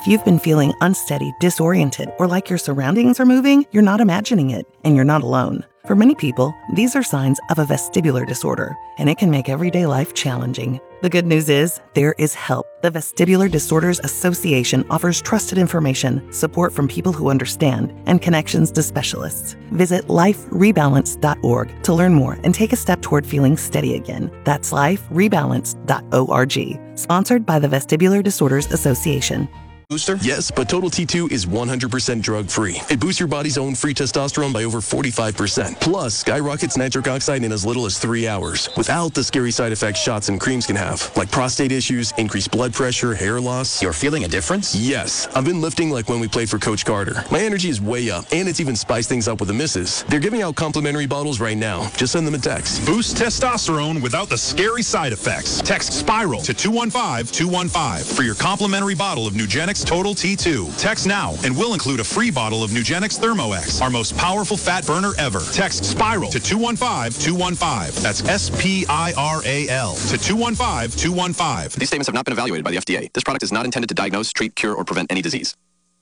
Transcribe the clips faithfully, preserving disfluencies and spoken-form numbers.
If you've been feeling unsteady, disoriented, or like your surroundings are moving, you're not imagining it, and you're not alone. For many people, these are signs of a vestibular disorder, and it can make everyday life challenging. The good news is, there is help. The Vestibular Disorders Association offers trusted information, support from people who understand, and connections to specialists. Visit life rebalance dot org to learn more and take a step toward feeling steady again. That's life rebalance dot org. Sponsored by the Vestibular Disorders Association. Booster? Yes, but Total T two is one hundred percent drug-free. It boosts your body's own free testosterone by over forty-five percent. Plus, skyrockets nitric oxide in as little as three hours, without the scary side effects shots and creams can have, like prostate issues, increased blood pressure, hair loss. You're feeling a difference? Yes. I've been lifting like when we played for Coach Carter. My energy is way up, and it's even spiced things up with the misses. They're giving out complimentary bottles right now. Just send them a text. Boost testosterone without the scary side effects. Text SPIRAL to two one five two one five for your complimentary bottle of Nugenix Total T two. Text now, and we'll include a free bottle of Nugenix ThermoX, our most powerful fat burner ever. Text SPIRAL to two one five two one five. That's S P I R A L to two one five two one five. These statements have not been evaluated by the F D A. This product is not intended to diagnose, treat, cure, or prevent any disease.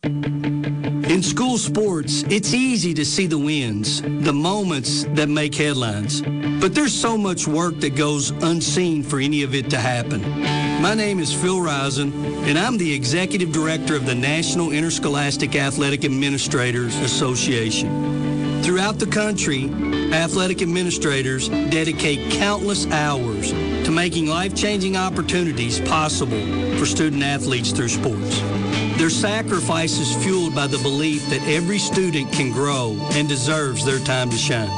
In school sports, it's easy to see the wins, the moments that make headlines. But there's so much work that goes unseen for any of it to happen. My name is Phil Risen, and I'm the Executive Director of the National Interscholastic Athletic Administrators Association. Throughout the country, athletic administrators dedicate countless hours to making life-changing opportunities possible for student athletes through sports. Their sacrifice is fueled by the belief that every student can grow and deserves their time to shine.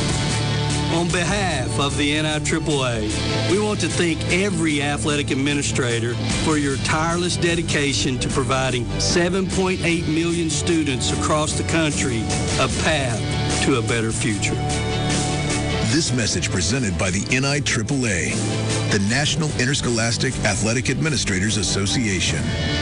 On behalf of the N I triple A, we want to thank every athletic administrator for your tireless dedication to providing seven point eight million students across the country a path to a better future. This message presented by the N I triple A, the National Interscholastic Athletic Administrators Association.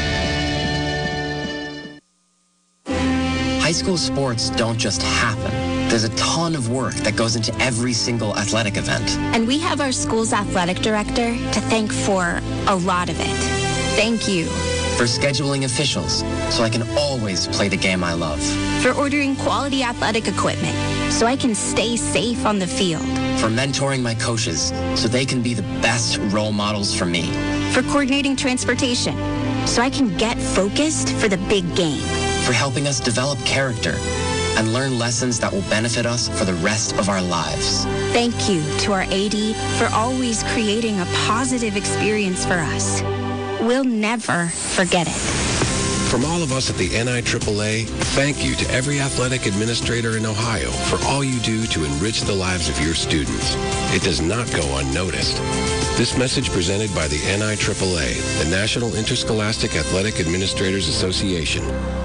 High school sports don't just happen. There's a ton of work that goes into every single athletic event. And we have our school's athletic director to thank for a lot of it. Thank you. For scheduling officials, so I can always play the game I love. For ordering quality athletic equipment, so I can stay safe on the field. For mentoring my coaches, so they can be the best role models for me. For coordinating transportation, so I can get focused for the big game. For helping us develop character and learn lessons that will benefit us for the rest of our lives. Thank you to our A D for always creating a positive experience for us. We'll never forget it. From all of us at the N I triple A, thank you to every athletic administrator in Ohio for all you do to enrich the lives of your students. It does not go unnoticed. This message presented by the N I triple A, the National Interscholastic Athletic Administrators Association.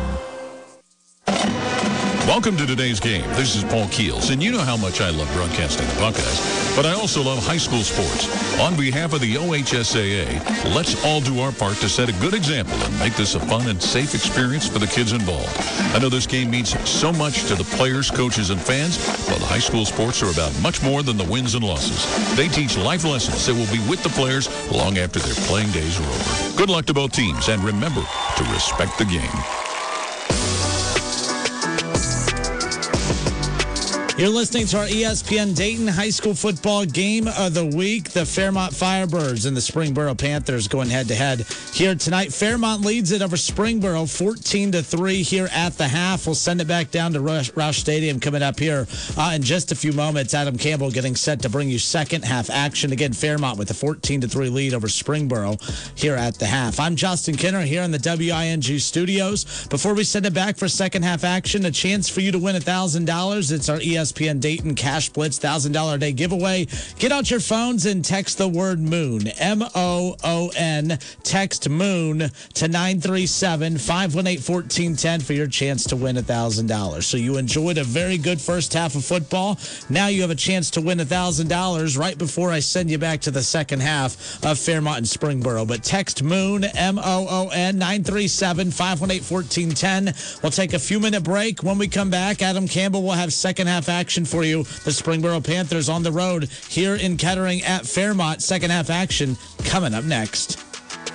Welcome to today's game. This is Paul Keels, and you know how much I love broadcasting the Buckeyes, but I also love high school sports. On behalf of the O H S A A, let's all do our part to set a good example and make this a fun and safe experience for the kids involved. I know this game means so much to the players, coaches, and fans, but high school sports are about much more than the wins and losses. They teach life lessons that will be with the players long after their playing days are over. Good luck to both teams, and remember to respect the game. You're listening to our E S P N Dayton High School Football Game of the Week. The Fairmont Firebirds and the Springboro Panthers going head-to-head here tonight. Fairmont leads it over Springboro fourteen to three here at the half. We'll send it back down to Roush Stadium coming up here uh, in just a few moments. Adam Campbell getting set to bring you second half action. Again, Fairmont with a fourteen to three lead over Springboro here at the half. I'm Justin Kinner here in the W I N G studios. Before we send it back for second half action, a chance for you to win one thousand dollars. It's our E S P N Dayton Cash Blitz one thousand dollars a day giveaway. Get out your phones and text the word MOON, M O O N. Text MOON to nine three seven, five one eight, one four one zero for your chance to win one thousand dollars. So you enjoyed a very good first half of football. Now you have a chance to win one thousand dollars right before I send you back to the second half of Fairmont and Springboro. But text MOON, M O O N, nine three seven, five one eight, one four one zero. We'll take a few minute break. When we come back, Adam Campbell will have second half action for you. The Springboro Panthers on the road here in Kettering at Fairmont. Second half action coming up next.